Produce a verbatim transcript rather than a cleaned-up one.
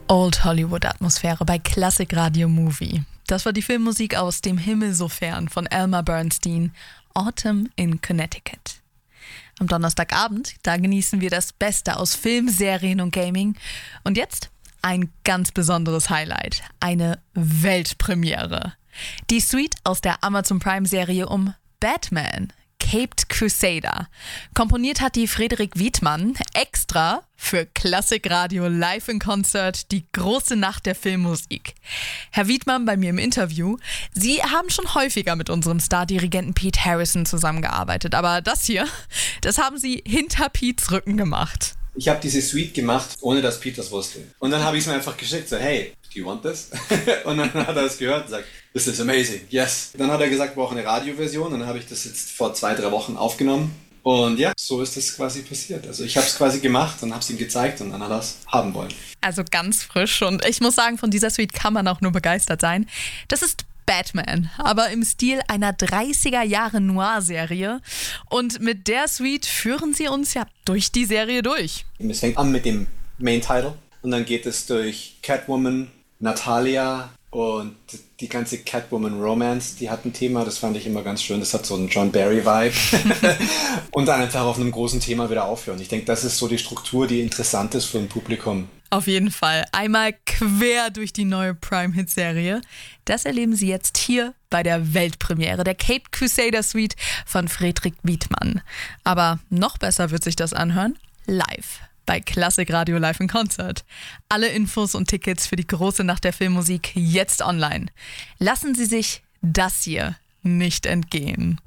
Old Hollywood-Atmosphäre bei Classic Radio Movie. Das war die Filmmusik aus Dem Himmel so fern von Elmer Bernstein, Autumn in Connecticut. Am Donnerstagabend, da genießen wir das Beste aus Film, Serien und Gaming. Und jetzt ein ganz besonderes Highlight, eine Weltpremiere. Die Suite aus der Amazon Prime-Serie um Batman, Caped Crusader. Komponiert hat die Frederik Wiedmann extra für Classic Radio Live in Concert, die große Nacht der Filmmusik. Herr Wiedmann bei mir im Interview. Sie haben schon häufiger mit unserem Stardirigenten Pete Harrison zusammengearbeitet, aber das hier, das haben Sie hinter Petes Rücken gemacht. Ich habe diese Suite gemacht, ohne dass Pete das wusste. Und dann habe ich es mir einfach geschickt, so hey, do you want this? Und dann hat er es gehört und sagt, this is amazing, yes. Dann hat er gesagt, wir brauchen eine Radioversion und dann habe ich das jetzt vor zwei, drei Wochen aufgenommen. Und ja, so ist das quasi passiert. Also ich habe es quasi gemacht und habe es ihm gezeigt und dann hat er es haben wollen. Also ganz frisch und ich muss sagen, von dieser Suite kann man auch nur begeistert sein. Das ist Batman, aber im Stil einer dreißiger Jahre Noir-Serie. Und mit der Suite führen sie uns ja durch die Serie durch. Es fängt an mit dem Main-Title und dann geht es durch Catwoman, Natalia und die ganze Catwoman-Romance, die hat ein Thema, das fand ich immer ganz schön. Das hat so einen John Barry-Vibe. Und dann einfach auf einem großen Thema wieder aufhören. Ich denke, das ist so die Struktur, die interessant ist für ein Publikum. Auf jeden Fall. Einmal quer durch die neue Prime-Hit-Serie. Das erleben Sie jetzt hier bei der Weltpremiere der Caped Crusader Suite von Frederik Wiedmann. Aber noch besser wird sich das anhören live bei Classic Radio Live in Concert. Alle Infos und Tickets für die große Nacht der Filmmusik jetzt online. Lassen Sie sich das hier nicht entgehen.